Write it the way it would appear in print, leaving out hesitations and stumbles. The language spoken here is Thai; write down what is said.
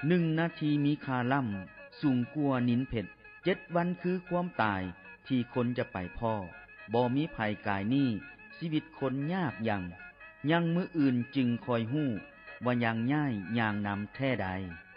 1 นาทีมีค่าล่ำสูงกว่านินเพชร7 วันคือความตายที่คนจะไปพ่อบ่มีภัยกายนี้ชีวิตคนยากยังมื้ออื่นจึงคอยฮู้ว่ายังย่ายย่างนำแท้ใด